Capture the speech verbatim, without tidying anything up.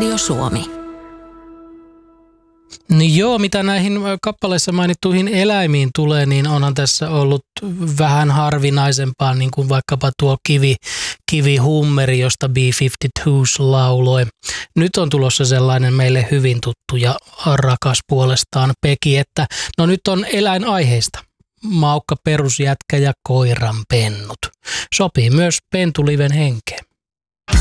Radio Suomi. Niin joo, mitä näihin kappaleissa mainittuihin eläimiin tulee, niin onhan tässä ollut vähän harvinaisempaa, niin kuin vaikkapa tuo kivi, kivihummeri, josta B viisikymmentäkaksi lauloi. Nyt on tulossa sellainen meille hyvin tuttu ja rakas puolestaan Peki, että no nyt on eläinaiheista. Maukka, perusjätkä ja koiran pennut. Sopii myös Pentuliven henkeen.